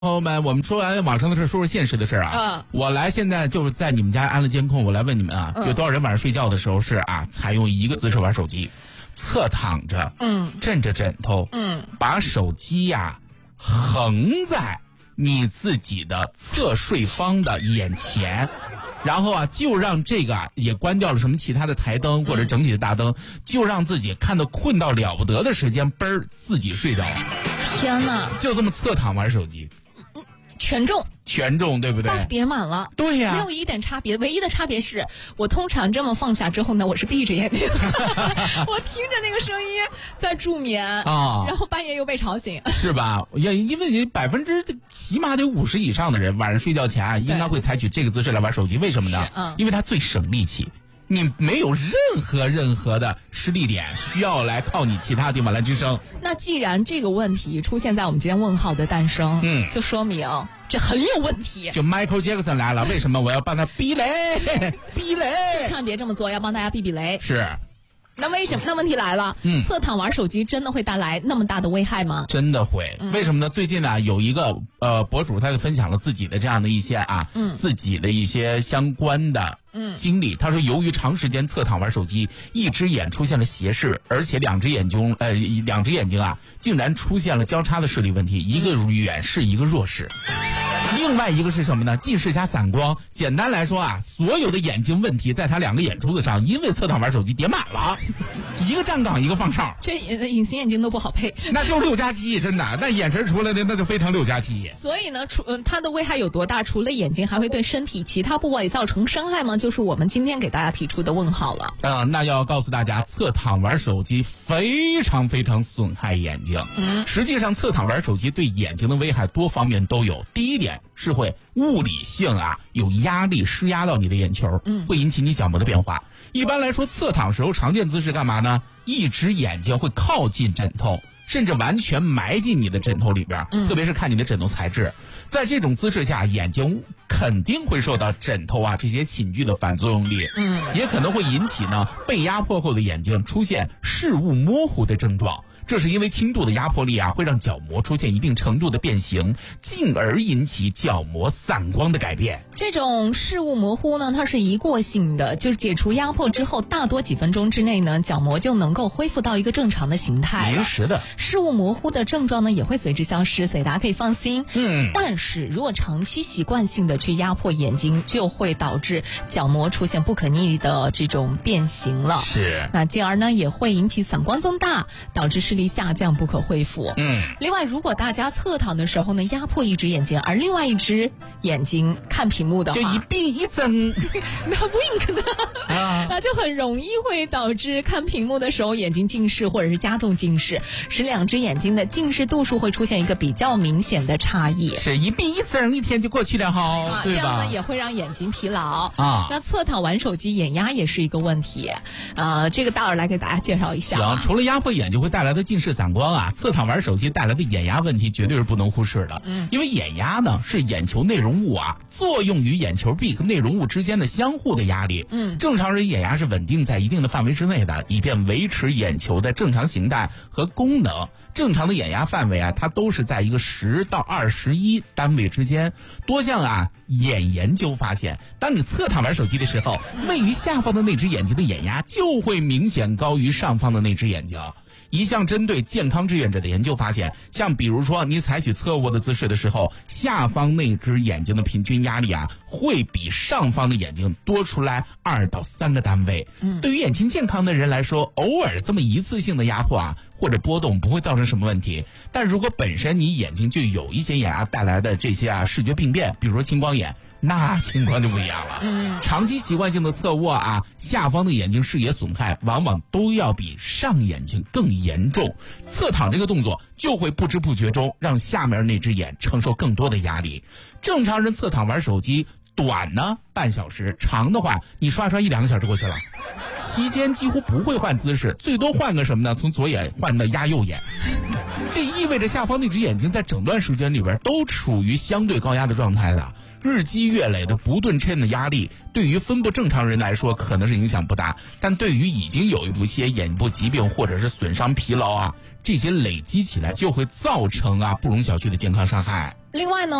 朋友们，我们说完网上的事，说说现实的事啊。我来现在就是在你们家安了监控，我来问你们啊，有多少人晚上睡觉的时候是采用一个姿势玩手机，侧躺着，枕着枕头，把手机横在你自己的侧睡方的眼前，然后就让这个也关掉了什么其他的台灯或者整体的大灯，就让自己看得困到了不得的时间，自己睡着了。 天哪！ 就这么侧躺玩手机。权重对不对？ 叠满了。 对呀， 没有一点差别，唯一的差别是我通常这么放下之后呢，我是闭着眼睛，我听着那个声音在助眠然后半夜又被吵醒， 是吧？因为你起码得50%以上的人晚上睡觉前应该会采取这个姿势来玩手机，为什么呢？因为它最省力气。你没有任何的施力点需要来靠你其他地方来支撑。 那既然这个问题出现在我们今天问号的诞生，就说明这很有问题。 就 Michael Jackson 来了，为什么我要帮他避雷？ 千万别这么做，要帮大家避雷。 是。 那为什么？那问题来了，侧躺玩手机真的会带来那么大的危害吗？ 真的会。为什么呢？最近有一个博主，他就分享了自己的这样的一些自己的一些相关的经历。他说，由于长时间侧躺玩手机，一只眼出现了斜视，而且两只眼睛竟然出现了交叉的视力问题，一个远视，一个弱视。另外一个是什么呢？近视加散光。简单来说所有的眼睛问题在他两个眼珠子上，因为侧躺玩手机叠满了，一个站岗一个放哨。 这隐形眼镜都不好配， 那就6+7，真的，那眼神出来的那就非常6+7。 所以呢，它的危害有多大？除了眼睛，还会对身体其他部位造成伤害吗？就是我们今天给大家提出的问号了。 那要告诉大家，侧躺玩手机非常非常损害眼睛。实际上，侧躺玩手机对眼睛的危害多方面都有。第一点是会物理性有压力施压到你的眼球，会引起你角膜的变化。一般来说，侧躺时候常见姿势干嘛呢？一只眼睛会靠近枕头，甚至完全埋进你的枕头里边，特别是看你的枕头材质。在这种姿势下，眼睛肯定会受到枕头这些寝具的反作用力，也可能会引起被压迫后的眼睛出现视物模糊的症状。这是因为轻度的压迫力会让角膜出现一定程度的变形，进而引起角膜散光的改变。 这种视物模糊呢，它是一过性的，就是解除压迫之后，大多几分钟之内呢，角膜就能够恢复到一个正常的形态。 临时的视物模糊的症状呢，也会随之消失，所以大家可以放心。但是如果长期习惯性的去压迫眼睛，就会导致角膜出现不可逆的这种变形了。 是。 那进而呢，也会引起散光增大，导致视力下降不可恢复。另外，如果大家侧躺的时候呢，压迫一只眼睛，而另外一只眼睛看屏幕的话， 就一闭一睁， 那 wink 的那就很容易会导致看屏幕的时候眼睛近视或者是加重近视，使两只眼睛的近视度数会出现一个比较明显的差异。 是一闭一睁，一天就过去了对吧？ 这样呢也会让眼睛疲劳那侧躺玩手机眼压也是一个问题这个大耳来给大家介绍一下。 行，除了压迫眼睛会带来的近视散光侧躺玩手机带来的眼压问题绝对是不能忽视的。因为眼压呢是眼球内容物作用于眼球壁和内容物之间的相互的压力。正常人眼压是稳定在一定的范围之内的，以便维持眼球的正常形态和功能。正常的眼压范围它都是在一个10到21单位之间。多项眼研究发现，当你侧躺玩手机的时候，位于下方的那只眼睛的眼压就会明显高于上方的那只眼睛。一项针对健康志愿者的研究发现，像比如说你采取侧卧的姿势的时候，下方那只眼睛的平均压力会比上方的眼睛多出来2到3个单位。对于眼睛健康的人来说，偶尔这么一次性的压迫或者波动不会造成什么问题。但如果本身你眼睛就有一些眼压带来的这些视觉病变，比如说青光眼，那情况就不一样了。长期习惯性的侧卧下方的眼睛视野损害往往都要比上眼睛更严重。侧躺这个动作就会不知不觉中让下面那只眼承受更多的压力。正常人侧躺玩手机，短呢半小时，长的话你刷1-2个小时过去了。期间几乎不会换姿势，最多换个什么呢？从左眼换到压右眼。这意味着下方那只眼睛在整段时间里边都处于相对高压的状态的。日积月累的不对称的压力，对于分布正常人来说可能是影响不大，但对于已经有一些眼部疾病或者是损伤疲劳这些累积起来就会造成不容小觑的健康伤害。 另外呢